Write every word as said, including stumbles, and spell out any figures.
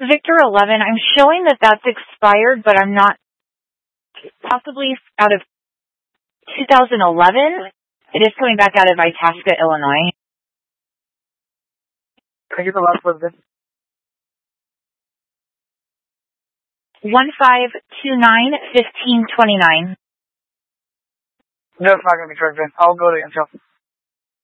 Victor eleven, I'm showing that that's expired, but I'm not, possibly out of two thousand eleven. It is coming back out of Itasca, Illinois. Can I get the last one then? one five two nine, fifteen twenty-nine. No, it's not going to be correct then. I'll go to Intel.